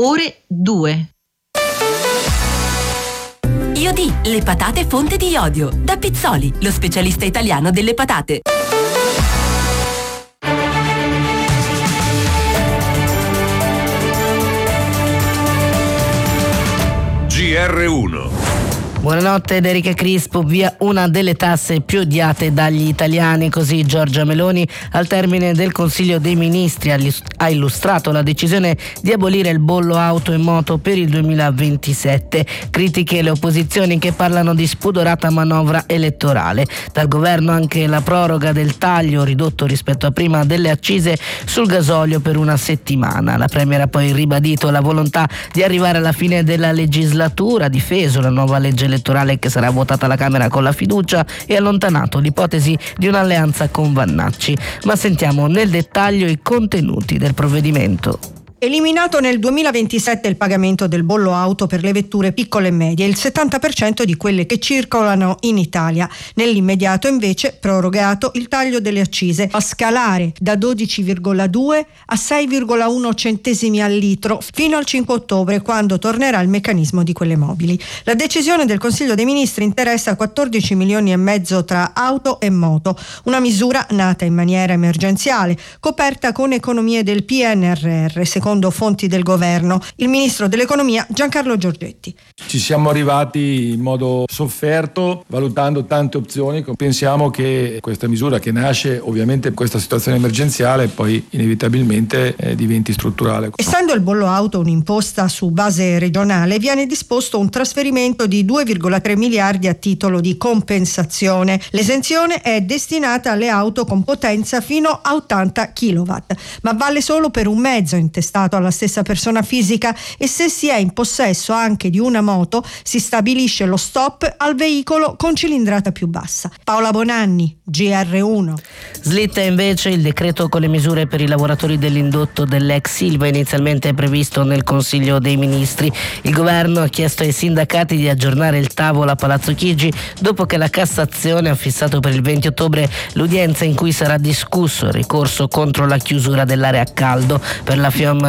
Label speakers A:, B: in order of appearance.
A: ore 2.
B: Iodi, le patate fonte di iodio. Da Pizzoli, lo specialista italiano delle patate.
C: GR1.
D: Buonanotte ed Erika Crispo. Via una delle tasse più odiate dagli italiani, così Giorgia Meloni al termine del Consiglio dei Ministri ha illustrato la decisione di abolire il bollo auto e moto per il 2027. Critiche le opposizioni che parlano di spudorata manovra elettorale. Dal governo anche la proroga del taglio ridotto rispetto a prima delle accise sul gasolio per una settimana. La Premier ha poi ribadito la volontà di arrivare alla fine della legislatura, difeso la nuova legge elettorale che sarà votata alla Camera con la fiducia e allontanato l'ipotesi di un'alleanza con Vannacci. Ma sentiamo nel dettaglio i contenuti del provvedimento.
E: Eliminato nel 2027 il pagamento del bollo auto per le vetture piccole e medie, il 70% di quelle che circolano in Italia. Nell'immediato invece prorogato il taglio delle accise a scalare da 12,2 a 6,1 centesimi al litro fino al 5 ottobre, quando tornerà il meccanismo di quelle mobili. La decisione del Consiglio dei Ministri interessa 14 milioni e mezzo tra auto e moto, una misura nata in maniera emergenziale, coperta con economie del PNRR, secondo fonti del governo. Il ministro dell'economia Giancarlo Giorgetti.
F: Ci siamo arrivati in modo sofferto, valutando tante opzioni. Pensiamo che questa misura, che nasce ovviamente in questa situazione emergenziale, poi inevitabilmente diventi strutturale.
E: Essendo il bollo auto un'imposta su base regionale, viene disposto un trasferimento di 2,3 miliardi a titolo di compensazione. L'esenzione è destinata alle auto con potenza fino a 80 kW, ma vale solo per un mezzo intestato alla stessa persona fisica, e se si è in possesso anche di una moto si stabilisce lo stop al veicolo con cilindrata più bassa. Paola Bonanni, GR1.
D: Slitta invece il decreto con le misure per i lavoratori dell'indotto dell'ex Ilva, inizialmente previsto nel Consiglio dei Ministri. Il governo ha chiesto ai sindacati di aggiornare il tavolo a Palazzo Chigi dopo che la Cassazione ha fissato per il 20 ottobre l'udienza in cui sarà discusso il ricorso contro la chiusura dell'area a caldo. Per la FIOM